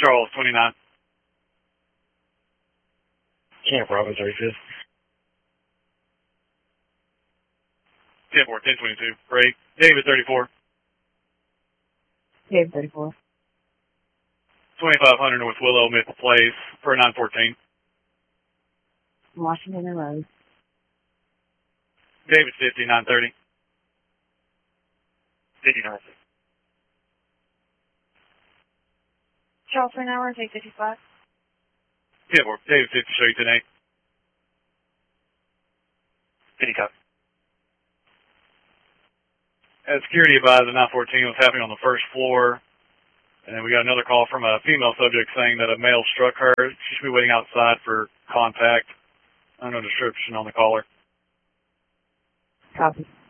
Charles, 29. Camp Bravo 35th. 10-4, 10-22. Break. David, 34. David, 34. 2500 North Willow, Maple Place, for 914. Washington and Rose. David, 50, 930. 59. Charles, for an hour, take 55. 10-4, David, 50, show you 10-8. 55. Security advised at 914 was happening on the first floor. And then we got another call from a female subject saying that a male struck her. She should be waiting outside for contact. No description on the caller. Copy.